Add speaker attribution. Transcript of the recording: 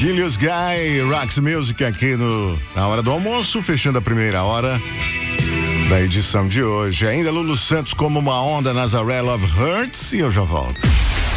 Speaker 1: Julius Guy, Rocks Music aqui na hora do almoço, fechando a primeira hora da edição de hoje. Ainda Lulu Santos como uma onda, Nazaré Love Hurts, e eu já volto.